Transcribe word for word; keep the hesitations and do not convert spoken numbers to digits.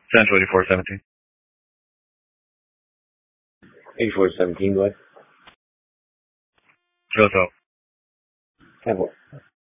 Central eighty-four seventeen. eighty-four seventeen, go ahead. Go to ten four.